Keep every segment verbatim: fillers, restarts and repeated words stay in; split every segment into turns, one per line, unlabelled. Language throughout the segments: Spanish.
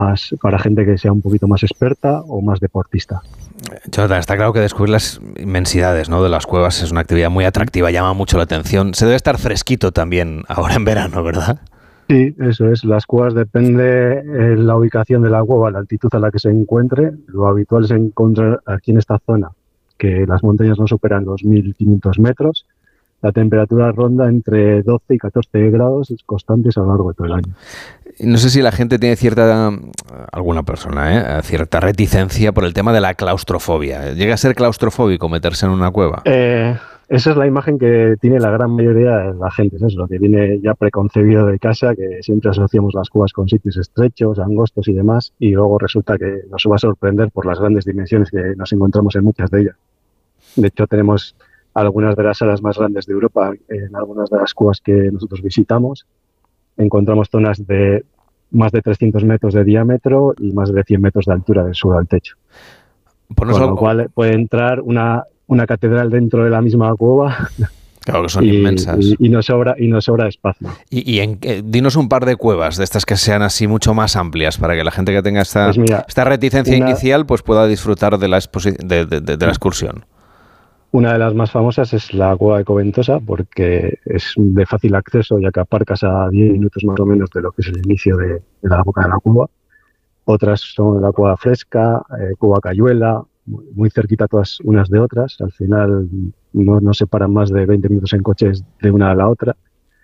para gente que sea un poquito más experta o más deportista.
Jonathan, está claro que descubrir las inmensidades, ¿no?, de las cuevas es una actividad muy atractiva, llama mucho la atención. Se debe estar fresquito también ahora en verano, ¿verdad?
Sí, eso es. Las cuevas depende de la ubicación de la cueva, la altitud a la que se encuentre. Lo habitual es encontrar aquí en esta zona que las montañas no superan los mil quinientos metros. La temperatura ronda entre doce y catorce grados constantes a lo largo de todo el año.
No sé si la gente tiene cierta, alguna persona, ¿eh? cierta reticencia por el tema de la claustrofobia. ¿Llega a ser claustrofóbico meterse en una cueva?
Eh, esa es la imagen que tiene la gran mayoría de la gente, es lo que viene ya preconcebido de casa, que siempre asociamos las cuevas con sitios estrechos, angostos y demás, y luego resulta que nos va a sorprender por las grandes dimensiones que nos encontramos en muchas de ellas. De hecho, tenemos algunas de las salas más grandes de Europa en algunas de las cuevas que nosotros visitamos. Encontramos zonas de más de trescientos metros de diámetro y más de cien metros de altura del suelo al techo. Por Con lo cual puede entrar una, una catedral dentro de la misma cueva.
Claro que son
y,
inmensas.
Y, y, nos sobra, y nos sobra espacio.
Y, y en, eh, dinos un par de cuevas de estas que sean así mucho más amplias para que la gente que tenga esta, pues mira, esta reticencia una, inicial pues pueda disfrutar de la, exposi- de, de, de, de la excursión.
Una de las más famosas es la cueva de Coventosa, porque es de fácil acceso, ya que aparcas a diez minutos más o menos de lo que es el inicio de, de la boca de la cueva. Otras son la cueva Fresca, eh, cueva Cayuela, muy, muy cerquita todas unas de otras. Al final no nos separan más de veinte minutos en coches de una a la otra.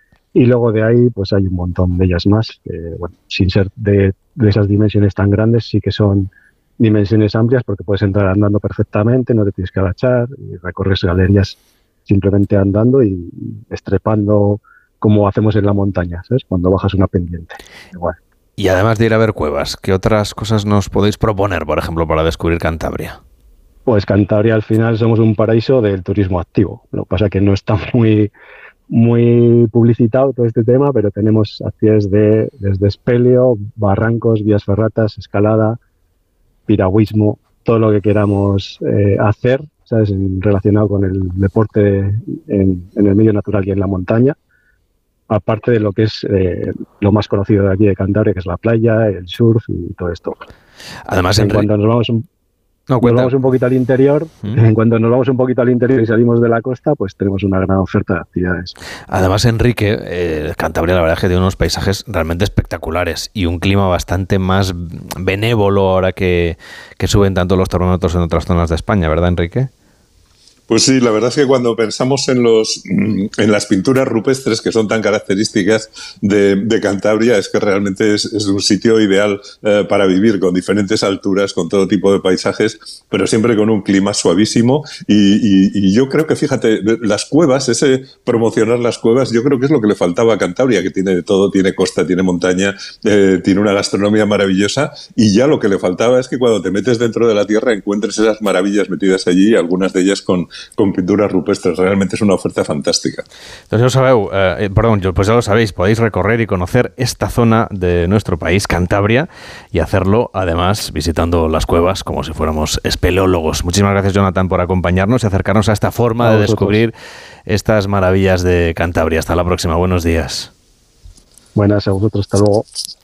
Y luego de ahí pues hay un montón de ellas más, que bueno, sin ser de, de esas dimensiones tan grandes, sí que son dimensiones amplias porque puedes entrar andando perfectamente, no te tienes que agachar y recorres galerías simplemente andando y estrepando como hacemos en la montaña, ¿sabes? Cuando bajas una pendiente. Igual.
Y además de ir a ver cuevas, ¿qué otras cosas nos podéis proponer, por ejemplo, para descubrir Cantabria?
Pues Cantabria al final somos un paraíso del turismo activo. Lo que pasa es que no está muy, muy publicitado todo este tema, pero tenemos actividades de, desde espeleo, barrancos, vías ferratas, escalada, piragüismo, todo lo que queramos eh, hacer, ¿sabes?, en, relacionado con el deporte en, en el medio natural y en la montaña, aparte de lo que es eh, lo más conocido de aquí de Cantabria, que es la playa, el surf y todo esto.
Además,
en
Enrique,
cuanto nos vamos un,
no,
nos vamos un poquito al interior, ¿Mm? en cuanto nos vamos un poquito al interior y salimos de la costa, pues tenemos una gran oferta de actividades.
Además, Enrique, eh, Cantabria la verdad es que tiene unos paisajes realmente espectaculares y un clima bastante más benévolo ahora que, que suben tanto los termómetros en otras zonas de España, ¿verdad, Enrique?
Pues sí, la verdad es que cuando pensamos en los en las pinturas rupestres que son tan características de, de Cantabria, es que realmente es, es un sitio ideal eh, para vivir, con diferentes alturas, con todo tipo de paisajes, pero siempre con un clima suavísimo. Y, y, y yo creo que, fíjate, las cuevas, ese promocionar las cuevas, yo creo que es lo que le faltaba a Cantabria, que tiene de todo, tiene costa, tiene montaña, eh, tiene una gastronomía maravillosa, y ya lo que le faltaba es que cuando te metes dentro de la tierra encuentres esas maravillas metidas allí, algunas de ellas con con pinturas rupestres. Realmente es una oferta fantástica.
Entonces, ya sabeu, eh, perdón, pues ya lo sabéis, podéis recorrer y conocer esta zona de nuestro país, Cantabria, y hacerlo, además, visitando las cuevas como si fuéramos espeleólogos. Muchísimas gracias, Jonathan, por acompañarnos y acercarnos a esta forma a de vosotros. Descubrir estas maravillas de Cantabria. Hasta la próxima. Buenos días.
Buenas a vosotros. Hasta luego.